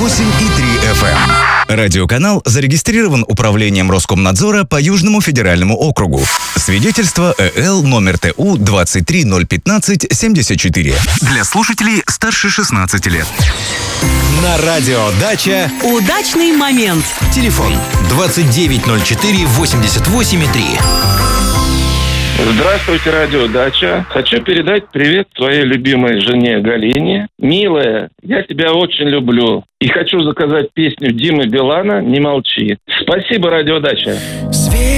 FM. Радиоканал зарегистрирован Управлением Роскомнадзора по Южному федеральному округу. Свидетельство ЭЛ номер ТУ 23015-74. Для слушателей старше 16 лет. На радио «Дача» удачный момент. Телефон 2904-88,3. Здравствуйте, радио «Дача». Хочу передать привет своей любимой жене Галине. Милая, я тебя очень люблю. И хочу заказать песню Димы Билана «Не молчи». Спасибо, радио «Дача».